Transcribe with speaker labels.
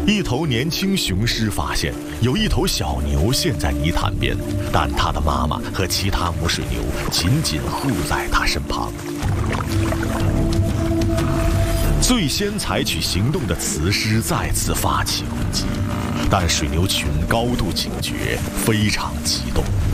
Speaker 1: 一头年轻雄狮发现有一头小牛陷在泥潭边，但它的妈妈和其他母水牛紧紧护在它身旁。最先采取行动的雌狮再次发起攻击，但水牛群高度警觉，非常激动。